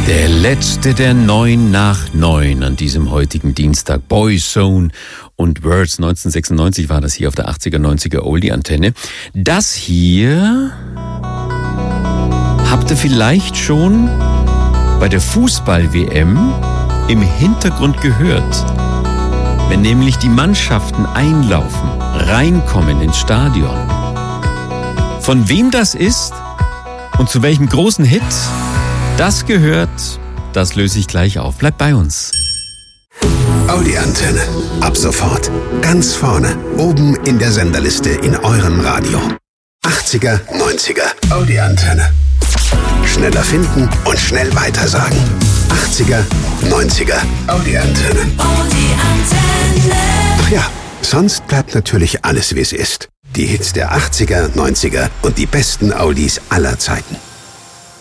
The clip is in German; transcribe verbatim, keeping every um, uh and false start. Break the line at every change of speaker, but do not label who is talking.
Der letzte der neun nach neun an diesem heutigen Dienstag. Boyzone und Words. neunzehnhundertsechsundneunzig war das hier auf der achtziger, neunziger Oldie-Antenne. Das hier habt ihr vielleicht schon bei der Fußball-W M im Hintergrund gehört. Wenn nämlich die Mannschaften einlaufen, reinkommen ins Stadion. Von wem das ist und zu welchem großen Hit das gehört, das löse ich gleich auf. Bleibt bei uns.
Oldie-Antenne. Ab sofort ganz vorne, oben in der Senderliste in eurem Radio. achtziger, neunziger Oldie-Antenne. Schneller finden und schnell weitersagen. achtziger, neunziger Oldie-Antenne.
Oldie-Antenne.
Ach ja, sonst bleibt natürlich alles, wie es ist. Die Hits der achtziger, neunziger und die besten Oldies aller Zeiten.